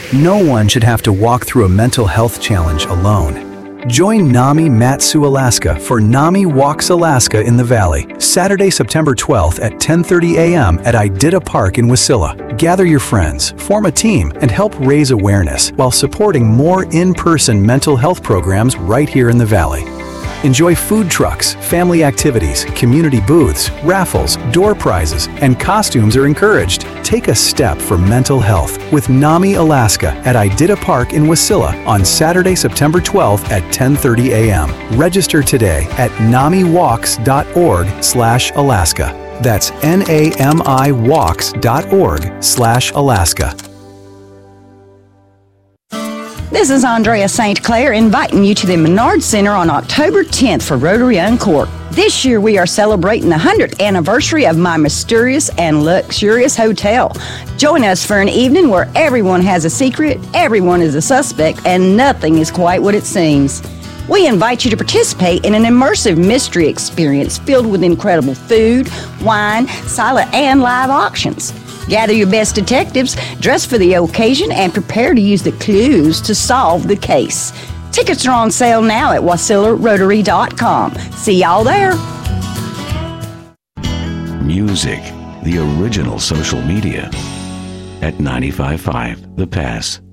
No one should have to walk through a mental health challenge alone. Join NAMI Mat-Su Alaska for NAMI Walks Alaska in the Valley, Saturday, September 12th at 10:30 a.m. at Idita Park in Wasilla. Gather your friends, form a team, and help raise awareness while supporting more in-person mental health programs right here in the Valley. Enjoy food trucks, family activities, community booths, raffles, door prizes, and costumes are encouraged. Take a step for mental health with NAMI Alaska at Idita Park in Wasilla on Saturday, September 12th at 10:30 a.m. Register today at namiwalks.org/Alaska. That's NAMIWalks.org/Alaska. This is Andrea St. Clair inviting you to the Menard Center on October 10th for Rotary Uncorked. This year we are celebrating the 100th anniversary of my mysterious and luxurious hotel. Join us for an evening where everyone has a secret, everyone is a suspect, and nothing is quite what it seems. We invite you to participate in an immersive mystery experience filled with incredible food, wine, silent and live auctions. Gather your best detectives, dress for the occasion, and prepare to use the clues to solve the case. Tickets are on sale now at WasillaRotary.com. See y'all there. Music, the original social media at 95.5 The Pass.